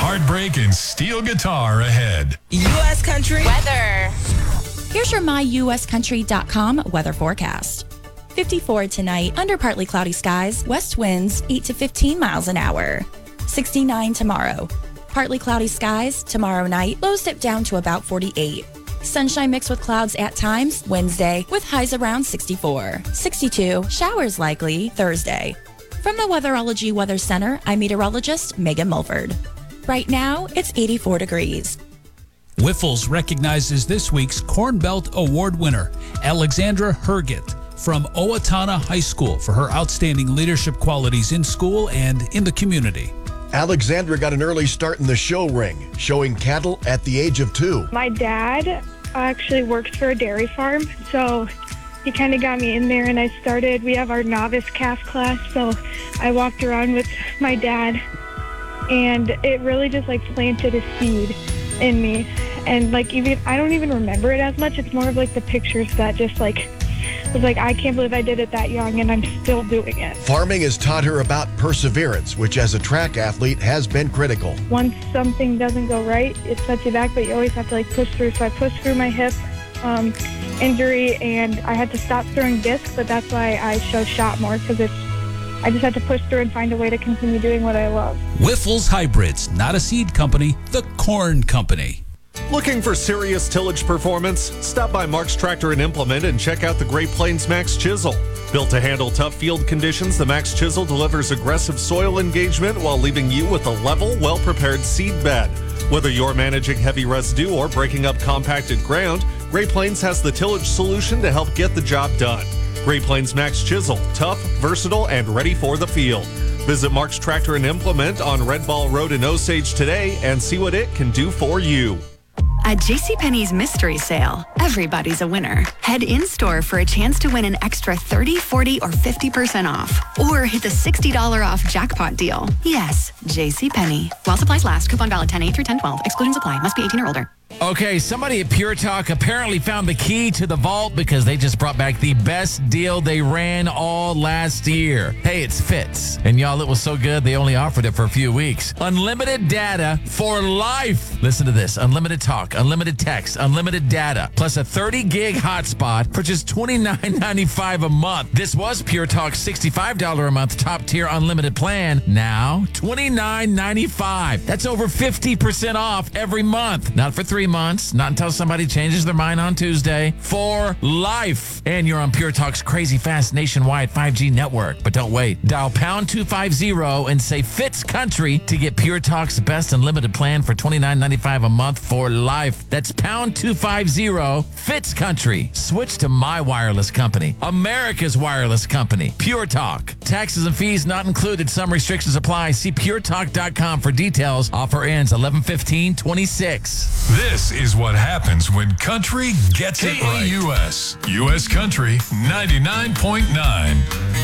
heartbreak and steel guitar ahead. U.S. Country weather. Here's your myuscountry.com weather forecast. 54 tonight, under partly cloudy skies, west winds 8 to 15 miles an hour. 69 tomorrow. Partly cloudy skies, tomorrow night, lows dip down to about 48. Sunshine mixed with clouds at times, Wednesday, with highs around 64. 62, showers likely, Thursday. From the Weatherology Weather Center, I'm meteorologist Megan Mulford. Right now, it's 84 degrees. Whiffles recognizes this week's Corn Belt Award winner, Alexandra Herget, from Owatonna High School for her outstanding leadership qualities in school and in the community. Alexandra got an early start in the show ring, showing cattle at the age of 2. My dad actually works for a dairy farm, so he kind of got me in there, and we have our novice calf class, so I walked around with my dad, and it really just planted a seed in me. And I don't even remember it as much. It's more of the pictures that just was I can't believe I did it that young, and I'm still doing it. Farming has taught her about perseverance, which as a track athlete has been critical. Once something doesn't go right, it sets you back, but you always have to push through. So I pushed through my hip injury, and I had to stop throwing discs, but that's why I chose shot more, because I just had to push through and find a way to continue doing what I love. Whiffles Hybrids, not a seed company, the corn company. Looking for serious tillage performance? Stop by Mark's Tractor and Implement and check out the Great Plains Max Chisel. Built to handle tough field conditions, the Max Chisel delivers aggressive soil engagement while leaving you with a level, well-prepared seed bed. Whether you're managing heavy residue or breaking up compacted ground, Great Plains has the tillage solution to help get the job done. Great Plains Max Chisel, tough, versatile, and ready for the field. Visit Mark's Tractor and Implement on Red Ball Road in Osage today and see what it can do for you. At JCPenney's Mystery Sale, everybody's a winner. Head in-store for a chance to win an extra 30, 40, or 50% off. Or hit the $60 off jackpot deal. Yes, JCPenney. While supplies last. Coupon valid 10/8 through 10/12. Excluding supply. Must be 18 or older. Okay, somebody at Pure Talk apparently found the key to the vault because they just brought back the best deal they ran all last year. Hey, it's Fitz. And y'all, it was so good, they only offered it for a few weeks. Unlimited data for life. Listen to this. Unlimited talk, unlimited text, unlimited data, plus a 30-gig hotspot for just $29.95 a month. This was Pure Talk's $65 a month top-tier unlimited plan. Now, $29.95. That's over 50% off every month. Not for 3 months, not until somebody changes their mind on Tuesday, for life. And you're on Pure Talk's crazy fast nationwide 5G network. But don't wait. Dial pound 250 and say Fitz Country to get Pure Talk's best unlimited plan for $29.95 a month for life. That's pound 250 Fitz Country. Switch to my wireless company, America's wireless company, Pure Talk. Taxes and fees not included. Some restrictions apply. See puretalk.com for details. Offer ends 11/15/26. This is what happens when country gets it right. KAUS, U.S. Country 99.9.